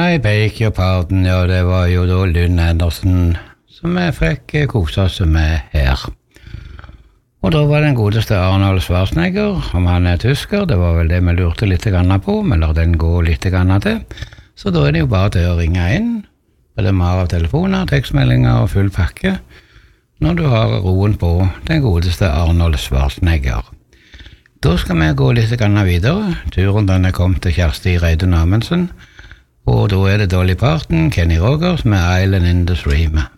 I beg your pardon, ja, det var jo da Lynn Anderson som jeg fikk kose oss med her. Og da var den godeste Arnold Schwarzenegger, om han tysker, det var vel det vi lurte litt grann på, men lar den gå litt grann til. Så da det jo bare til å ringe inn, og det mer av telefoner, tekstmeldinger og full pakke, når du har roen på den godeste Arnold Schwarzenegger. Da skal vi gå litt grann videre. Turen den kom til Kjersti Reidun Amundsen, og da det Dolly Parton, Kenny Rogers med Island in the Stream.